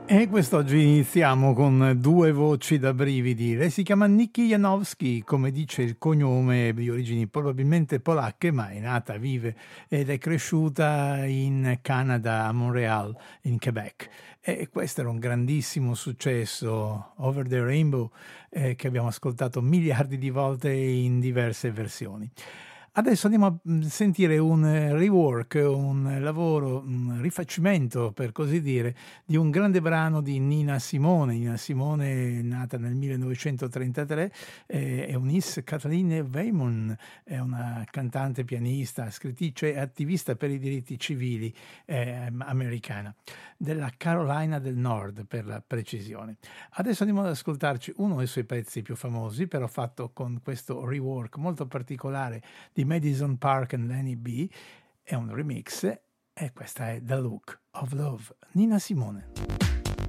E quest'oggi iniziamo con due voci da brividi. Lei si chiama Nikki Janowski, come dice il cognome, di origini probabilmente polacche, ma è nata, vive ed è cresciuta in Canada, a Montreal, in Quebec. E questo era un grandissimo successo, Over the Rainbow, che abbiamo ascoltato miliardi di volte in diverse versioni. Adesso andiamo a sentire un rework, un lavoro, un rifacimento, per così dire, di un grande brano di Nina Simone. Nina Simone è nata nel 1933, è Eunice Kathleen Weymouth, è una cantante, pianista, scrittrice e attivista per i diritti civili americana, della Carolina del Nord per la precisione. Adesso andiamo ad ascoltarci uno dei suoi pezzi più famosi, però fatto con questo rework molto particolare di Madison Park and Lenny B. È un remix e questa è The Look of Love, Nina Simone.